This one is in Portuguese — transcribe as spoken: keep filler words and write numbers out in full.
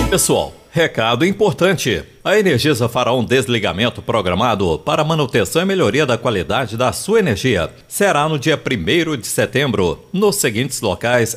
Pessoal, recado importante. A Energisa fará um desligamento programado para manutenção e melhoria da qualidade da sua energia. Será no dia primeiro de setembro, nos seguintes locais